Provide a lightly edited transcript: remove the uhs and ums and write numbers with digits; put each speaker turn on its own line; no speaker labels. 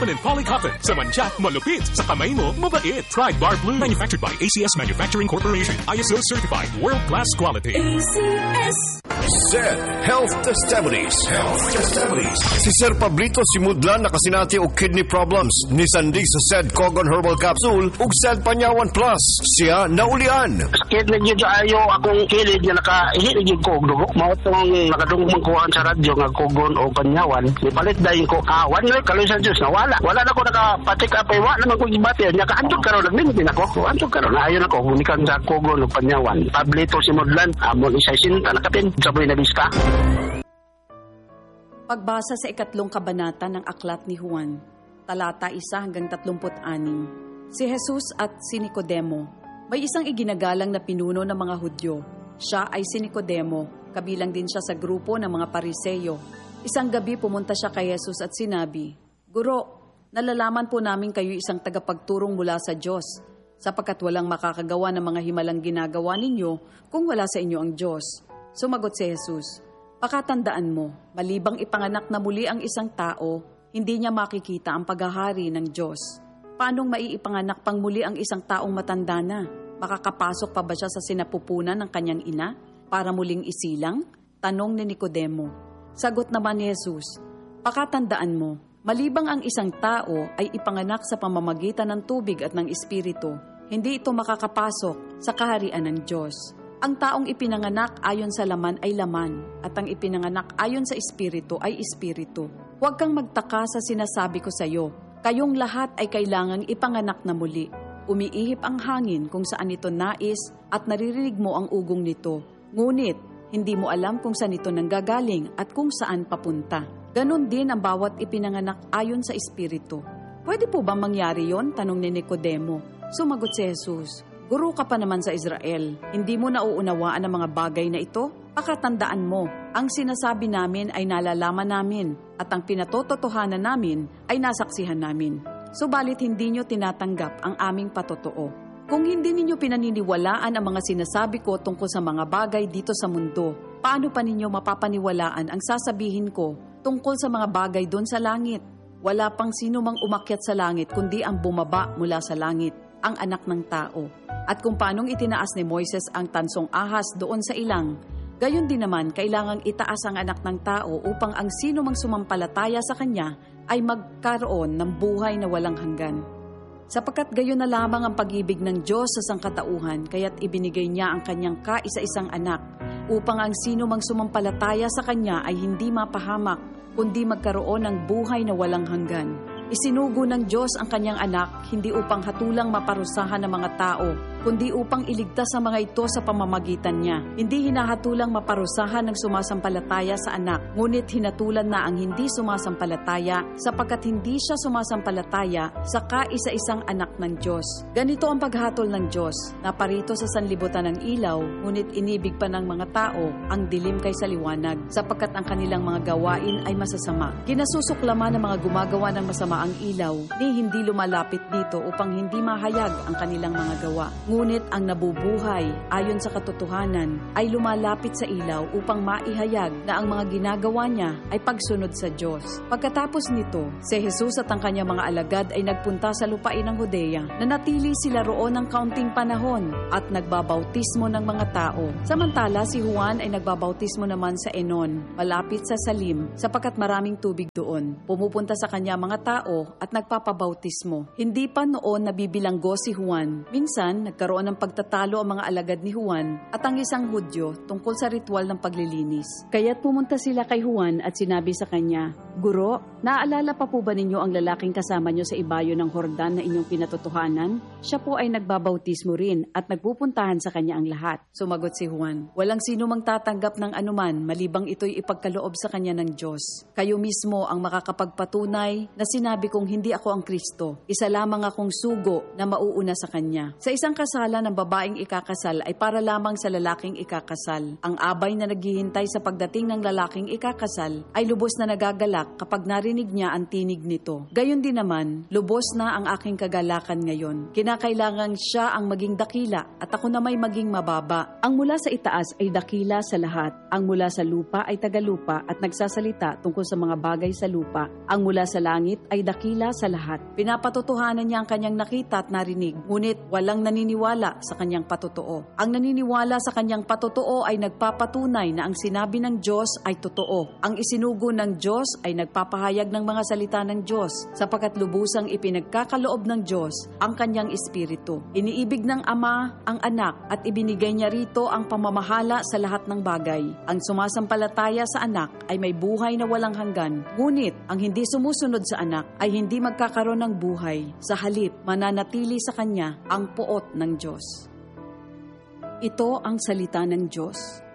and polycotton. Sa mancha, malupit. Sa kamay mo, mabait. Pride Bar Blue. Manufactured by ACS Manufacturing Corporation. ISO certified. World-class quality.
ACS.
Zed Health Testimonies. Si Sir Pablito Simudlan nakasinati og kidney problems. Ni Sandig sa Zed Cogon Herbal Capsule ug Zed Panyawan Plus. Siya naulian.
Sakit na dyan ayo akong kilid na nakaihit na dyan ko og dugo. Mao itong nakadungong kuhaan sa radyo nga Cogon o Panyawan. Ipalit dahil ko, one week kaloy sa Diyos na wala. Wala na ko nakapatik apay, wala naman ko gibati. Nakaantog karon naglimit ako. Antog karon ayon ako gumikan sa Cogon o Panyawan. Pablito Simudlan, amon isa sinta nakapin. Saboy na lista.
Pagbasa sa 2 kabanata ng Aklat ni Juan, talata 1 hanggang 36. Si Jesus at si Nicodemo. May isang iginagalang na pinuno ng mga Hudyo. Siya ay si Nicodemo, kabilang din siya sa grupo ng mga Pariseyo. Isang gabi pumunta siya kay Jesus at sinabi, Guro, nalalaman po namin kayo isang tagapagturong mula sa Diyos, sapagkat walang makakagawa ng mga himalang ginagawa ninyo kung wala sa inyo ang Diyos. Sumagot si Jesus, pakatandaan mo, malibang ipanganak na muli ang isang tao, hindi niya makikita ang paghahari ng Diyos. Paanong maiipanganak pang muli ang isang taong matanda na? Makakapasok pa ba siya sa sinapupunan ng kanyang ina para muling isilang? Tanong ni Nicodemo. Sagot naman ni Jesus, pakatandaan mo, malibang ang isang tao ay ipanganak sa pamamagitan ng tubig at ng espiritu, hindi ito makakapasok sa kaharian ng Diyos. Ang taong ipinanganak ayon sa laman ay laman, at ang ipinanganak ayon sa espiritu ay espiritu. Huwag kang magtaka sa sinasabi ko sa iyo, kayong lahat ay kailangang ipanganak na muli. Umiihip ang hangin kung saan ito nais at naririnig mo ang ugong nito. Ngunit, hindi mo alam kung saan ito nanggagaling at kung saan papunta. Ganon din ang bawat ipinanganak ayon sa espiritu. Pwede po bang mangyari yon? Tanong ni Nicodemo. Sumagot si Jesus, Guro ka pa naman sa Israel, hindi mo nauunawaan ang mga bagay na ito? Pakatandaan mo, ang sinasabi namin ay nalalaman namin at ang pinatototohanan namin ay nasaksihan namin. Subalit hindi nyo tinatanggap ang aming patotoo. Kung hindi ninyo pinaniniwalaan ang mga sinasabi ko tungkol sa mga bagay dito sa mundo, paano pa ninyo mapapaniwalaan ang sasabihin ko tungkol sa mga bagay doon sa langit? Wala pang sino mang umakyat sa langit kundi ang bumaba mula sa langit, ang anak ng tao. At kung paanong itinaas ni Moises ang tansong ahas doon sa ilang, gayon din naman kailangang itaas ang anak ng tao upang ang sino mang sumampalataya sa kanya ay magkaroon ng buhay na walang hanggan. Sapagkat gayon na lamang ang pag-ibig ng Diyos sa sangkatauhan, kaya't ibinigay niya ang kanyang kaisa-isang anak, upang ang sino mang sumampalataya sa kanya ay hindi mapahamak, kundi magkaroon ng buhay na walang hanggan. Isinugo ng Diyos ang kanyang anak, hindi upang hatulang maparusahan ng mga tao, kundi upang iligtas ang mga ito sa pamamagitan niya. Hindi hinahatulang maparusahan ng sumasampalataya sa anak, ngunit hinatulan na ang hindi sumasampalataya, sapagkat hindi siya sumasampalataya sa kaisa-isang anak ng Diyos. Ganito ang paghatol ng Diyos, na parito sa sanlibutan ng ilaw, ngunit inibig pa ng mga tao ang dilim kaysa liwanag, sapagkat ang kanilang mga gawain ay masasama. Kinasusuklaman ng mga gumagawa ng masama ang ilaw, ni hindi lumalapit dito upang hindi mahayag ang kanilang mga gawa. Ngunit ang nabubuhay ayon sa katotohanan ay lumalapit sa ilaw upang maihayag na ang mga ginagawa niya ay pagsunod sa Diyos. Pagkatapos nito, si Jesus at ang kanyang mga alagad ay nagpunta sa lupain ng Judea. Nanatili sila roon ng kaunting panahon at nagbabautismo ng mga tao. Samantala si Juan ay nagbabautismo naman sa Enon, malapit sa Salim, sapagkat maraming tubig doon. Pumupunta sa kanya mga tao at nagpapabautismo. Hindi pa noon nabibilanggo si Juan. Minsan, nagkaroon ng pagtatalo ang mga alagad ni Juan at ang isang Hudyo tungkol sa ritual ng paglilinis. Kaya't pumunta sila kay Juan at sinabi sa kanya, Guro, naaalala pa po ba ninyo ang lalaking kasama nyo sa ibayo ng Hordan na inyong pinatotohanan? Siya po ay nagbabautismo rin at nagpupuntahan sa kanya ang lahat. Sumagot si Juan, walang sino mang tatanggap ng anuman malibang ito'y ipagkaloob sa kanya ng Diyos. Kayo mismo ang makakapagpatunay na sinabi kong hindi ako ang Kristo. Isa lamang akong sugo na mauuna sa kanya. Sa isang kasalan ng babaeng ikakasal ay para lamang sa lalaking ikakasal. Ang abay na naghihintay sa pagdating ng lalaking ikakasal ay lubos na nagagalak kapag narinig niya ang tinig nito. Gayon din naman, lubos na ang aking kagalakan ngayon. Kinakailangan siya ang maging dakila at ako na may maging mababa. Ang mula sa itaas ay dakila sa lahat. Ang mula sa lupa ay tagalupa at nagsasalita tungkol sa mga bagay sa lupa. Ang mula sa langit ay dakila sa lahat. Pinapatotohanan niya ang kanyang nakita at narinig, ngunit walang naniniwala sa kanyang patotoo. Ang naniniwala sa kanyang patotoo ay nagpapatunay na ang sinabi ng Diyos ay totoo. Ang isinugo ng Diyos ay nagpapahayag ng mga salita ng Diyos, sapagkat lubusang ipinagkakaloob ng Diyos ang kanyang espiritu. Iniibig ng Ama ang anak at ibinigay niya rito ang pamamahala sa lahat ng bagay. Ang sumasampalataya sa anak ay may buhay na walang hanggan, ngunit ang hindi sumusunod sa anak ay hindi magkakaroon ng buhay. Sa halip, mananatili sa kanya ang poot ng Diyos. Ito ang salita ng Diyos.